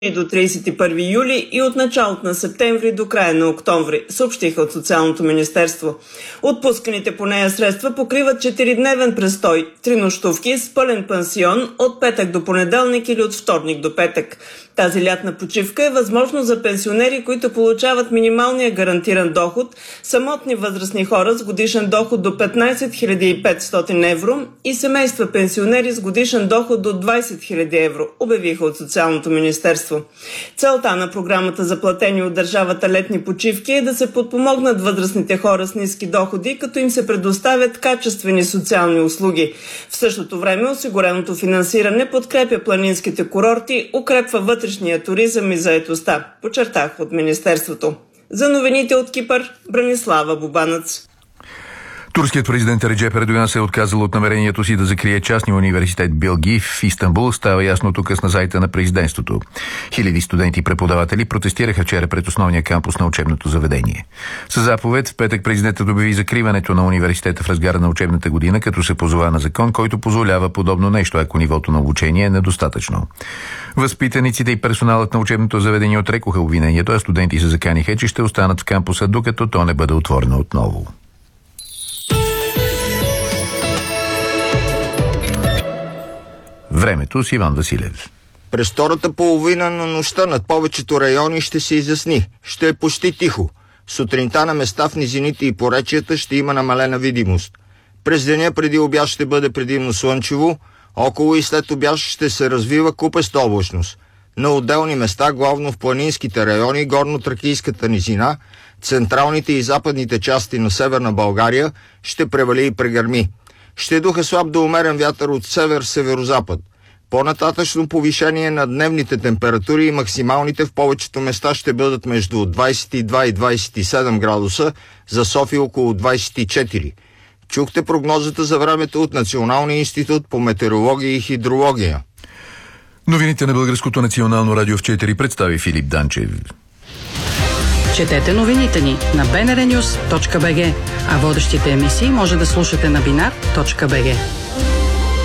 до 31 юли и от началото на септември до края на октомври, съобщиха от Социалното министерство. Отпусканите по нея средства покриват 4-дневен престой, 3 нощувки с пълен пансион от петък до понеделник или от вторник до петък. Тази лятна почивка е възможно за пенсионери, които получават минималния гарантиран доход, самотни възрастни хора с годишен доход до 15 500 евро и семейства пенсионери с годишен доход до 20 000 евро, обявиха от Социалното министерство. Целта на програмата за платени от държавата летни почивки е да се подпомогнат възрастните хора с ниски доходи, като им се предоставят качествени социални услуги. В същото време осигуреното финансиране подкрепя планинските курорти, укрепва вътрешния туризъм и заетостта, подчертах от министерството. За новините от Кипър, Бранислава Бубанец. Турският президент Реджеп Ердоган се е отказал от намерението си да закрие частния университет Билги в Истанбул, става ясно тук на сайта на президентството. Хиляди студенти и преподаватели протестираха вчера пред основния кампус на учебното заведение. Със заповед в петък президентът обяви закриването на университета в разгара на учебната година, като се позова на закон, който позволява подобно нещо, ако нивото на обучение е недостатъчно. Възпитаниците и персоналът на учебното заведение отрекоха обвинението, а студенти се заканиха, че ще останат в кампуса, докато то не бъде отворено отново. Времето с Иван Василев. През втората половина на нощта над повечето райони ще се изясни. Ще е почти тихо. Сутринта на места в низините и поречията ще има намалена видимост. През деня преди обяд ще бъде предимно слънчево, около и след обяд ще се развива купеста облачност. На отделни места, главно в планинските райони, горно-тракийската низина, централните и западните части на Северна България ще превали и прегърми. Ще духа слаб до умерен вятър от север-северозапад. По-нататъчно повишение на дневните температури и максималните в повечето места ще бъдат между 22 и 27 градуса, за София около 24. Чухте прогнозата за времето от Националния институт по метеорология и хидрология. Новините на Българското национално радио в 4 представи Филип Данчев. Четете новините ни на bnrnews.bg, а водещите емисии може да слушате на binar.bg.